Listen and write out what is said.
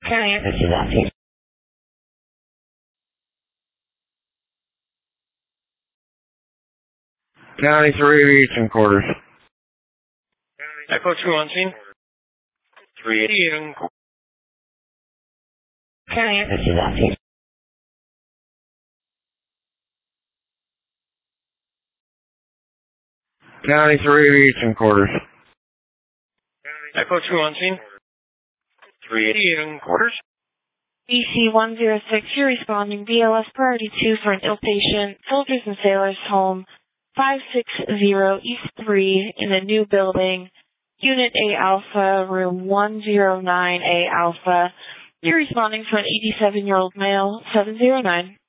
County, this is Austin. County 3 Eastern Quarters. Echo 2 on scene. 388. County, this is Austin. County 3 Eastern Quarters. Echo 2 on scene. 388 quarters. BC 106, you're responding BLS priority 2 for an ill patient, Soldiers and Sailors Home, 560 East 3 in a new building, Unit A Alpha, room 109A Alpha. You're responding to an 87-year-old male, 709.